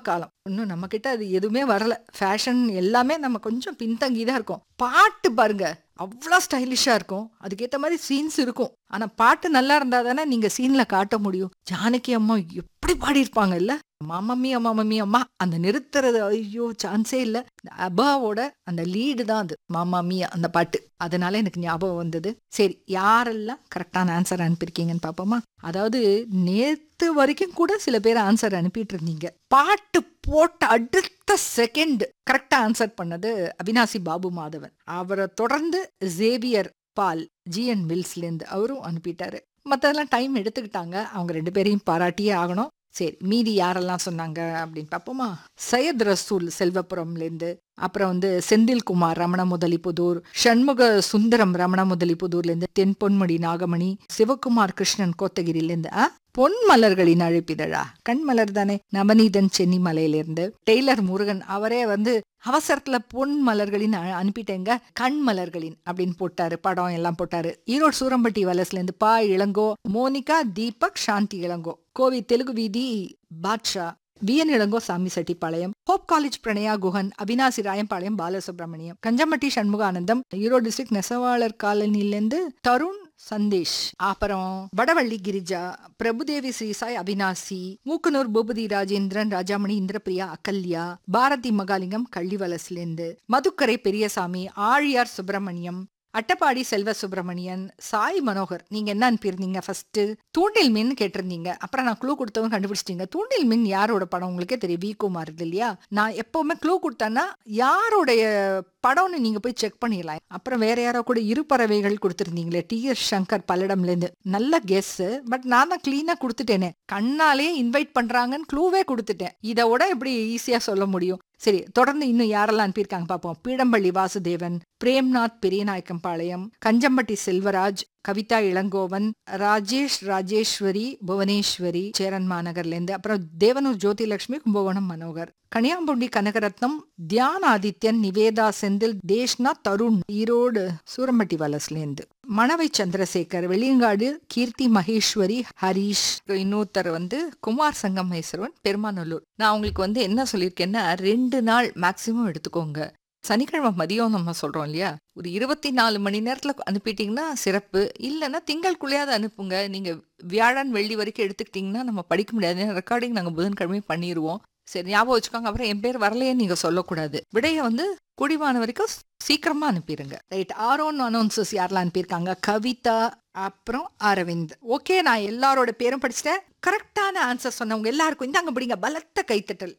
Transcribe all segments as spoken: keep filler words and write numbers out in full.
காலம். இன்னும் நம்ம கிட்ட அது எதுவுமே வரல. ஃபேஷன் எல்லாமே நம்ம கொஞ்சம் பின்தங்கி தான் இருக்கோம். பாட்டு பாருங்க, அவ்வளோ ஸ்டைலிஷா இருக்கும். அதுக்கேற்ற மாதிரி சீன்ஸ் இருக்கும். ஆனா பாட்டு நல்லா இருந்தா தானே நீங்க சீன்ல காட்ட முடியும். ஜானகி அம்மா எப்படி பாடியிருப்பாங்க இல்ல? மாமம்மி மாமம்மி அம்மா அந்த நிறுத்துறது ஐயோ சான்ஸே இல்ல. அபாவோட அந்த லீடு தான் அது மாமாமியா அந்த பாட்டு. அதனால எனக்கு ஞாபகம் வந்தது. சரி, யாரெல்லாம் கரெக்டான ஆன்சர் அனுப்பியிருக்கீங்கன்னு பாப்போமா? அதாவது நேத்து வரைக்கும் கூட சில பேர் ஆன்சர் அனுப்பிட்டு இருந்தீங்க. பாட்டு போட்ட அடுத்த செகண்ட் கரெக்டா ஆன்சர் பண்ணது அவினாசி பாபு மாதவன். அவரை தொடர்ந்து ஜேவியர் பால் ஜிஎன் வில்ஸ்ல இருந்து அவரும் அனுப்பிட்டாரு. மத்ததெல்லாம் டைம் எடுத்துக்கிட்டாங்க. அவங்க ரெண்டு பேரையும் பாராட்டியே ஆகணும். சரி, மீதி யாரெல்லாம் சொன்னாங்க அப்படின்னு பார்ப்போமா? சையத் ரசூல் செல்வபுரம்ல இருந்து, அப்புறம் வந்து செந்தில்குமார் ரமண முதலிபுதூர், சண்முக சுந்தரம் ரமண முதலிபுதூர்ல இருந்து, தென் பொன்முடி நாகமணி, சிவகுமார் கிருஷ்ணன் கோத்தகிரில இருந்து, ஆ பொன் மலர்களின் அழைப்பிதழா கண் மலர் தானே, நவநீதன் சென்னி மலையிலிருந்து, டெய்லர் முருகன் அவரே வந்து அவசரத்துல பொன் மலர்களின் அனுப்பிட்டேங்க, கண் மலர்களின் அப்படின்னு போட்டாரு. படம் எல்லாம் போட்டாரு. ஈரோடு சூரம்பட்டி வலசுல இருந்து பா இளங்கோ, மோனிகா, தீபக், சாந்தி இளங்கோ, கோவி தெலுங்கு வீதி பாட்ஷா, விஎன் இளங்கோ, சாமி Chettipalayam, hope college Pranaya Guhan, Avinashi Rayampalayam Balasubramaniam, Kanjampatti Shanmuganandam, Erode district நெசவாளர் காலனிலிருந்து தருண் சந்தேஷ், அப்புறம் வடவள்ளி கிரிஜா, பிரபுதேவி ஸ்ரீசாய், அவினாசி, மூக்கனூர் பூபதி ராஜேந்திரன், ராஜாமணி, இந்திரபிரியா, அகல்யா, பாரதி மகாலிங்கம் கள்ளிவலசிலிருந்து, மதுக்கரை பெரியசாமி, ஆழியார் சுப்பிரமணியம், அட்டப்பாடி செல்வ சுப்பிரமணியன், சாய் மனோகர். நீங்க என்ன அனுப்பியிருந்தீங்க? ஃபர்ஸ்ட் தூண்டில் மின் கேட்டிருந்தீங்க. அப்புறம் நான் க்ளூ கொடுத்தவங்க கண்டுபிடிச்சிட்டீங்க. தூண்டில் மின் யாரோட படம் உங்களுக்கே தெரியும், வி குமார் இல்லையா? நான் எப்பவுமே க்ளூ கொடுத்தேன்னா யாருடைய படம்னு நீங்க போய் செக் பண்ணிடலாம். அப்புறம் வேற யாரோ கூட இரு பறவைகள் கொடுத்துருந்தீங்களே, டி எஸ் சங்கர் பல்லடம்ல இருந்து. நல்ல கெஸ், பட் நான் தான் கிளீனா கொடுத்துட்டேனே. கண்ணாலே இன்வைட் பண்றாங்கன்னு க்ளூவே கொடுத்துட்டேன். இதோட எப்படி ஈஸியா சொல்ல முடியும்? சரி, தொடர்ந்து இன்னும் யாரெல்லாம் அனுப்பியிருக்காங்க பார்ப்போம். பீடம்பள்ளி வாசுதேவன், பிரேம்நாத் பெரியநாயக்கம்பாளையம், கஞ்சம்பட்டி செல்வராஜ், கவிதா இளங்கோவன், ராஜேஷ் ராஜேஸ்வரி, புவனேஸ்வரி சேரன் மாநகர்ல இருந்து, அப்புறம் தேவனூர் ஜோதிலட்சுமி, கும்பகோணம் மனோகர், கனியாம்புண்டி கனகரத்னம், தியான் ஆதித்யன், நிவேதா செந்தில், தேஷ்நாத், தருண் ஈரோடு சூரம்பட்டி வலசுல இருந்து, மணவை சந்திரசேகர், வெளியங்காடு கீர்த்தி மகேஸ்வரி, ஹரீஷ், இன்னொருத்தர் வந்து குமார் சங்கம் மைசரவன், பெருமாநல்லூர். நான் உங்களுக்கு வந்து என்ன சொல்லியிருக்கேன்னா, ரெண்டு நாள் மேக்சிமம் எடுத்துக்கோங்க. சனிக்கிழமை மதியம் நம்ம சொல்றோம் இல்லையா, ஒரு இருபத்தி நாலு மணி நேரத்துல அனுப்பிட்டீங்கன்னா சிறப்பு. இல்லைன்னா திங்கள்குள்ளேயாவது அனுப்புங்க. நீங்க வியாழன் வெள்ளி வரைக்கும் எடுத்துக்கிட்டீங்கன்னா நம்ம படிக்க முடியாது. ரெக்கார்டிங் நாங்க புதன்கிழமை பண்ணிடுவோம். சரி, ஞாபகம் வச்சுக்கோங்க. அப்புறம் என் பேர் வரலையே நீங்க சொல்லக்கூடாது. விடைய வந்து குடிவான வரைக்கும் சீக்கிரமா அனுப்பிடுங்க. ரைட், ஆரோன் அனௌன்சஸ் யாரெல்லாம் அனுப்பியிருக்காங்க? கவிதா, அப்புறம் அரவிந்த். ஓகே, நான் எல்லாரோட பேரும் படிச்சுட்டேன். கரெக்டான ஆன்சர் சொன்னவங்க எல்லாருக்கும் இந்தாங்க பிடிங்க பலத்த கைத்தட்டல்.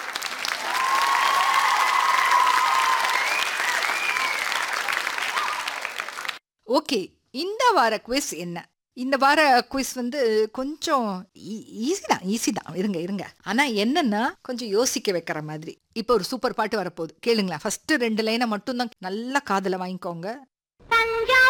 ஓகே, இந்த வார குவிஸ் என்ன? இந்த வார குவிஸ் வந்து கொஞ்சம் ஈஸி தான் ஈஸி தான் இருங்க இருங்க ஆனா என்னன்னா கொஞ்சம் யோசிக்க வைக்கிற மாதிரி. இப்போ ஒரு சூப்பர் பாட்டு வரப்போகுது, கேளுங்களேன். ஃபர்ஸ்ட் ரெண்டு லைனை மட்டும் தான் நல்லா காதுல வாங்கிக்கோங்க.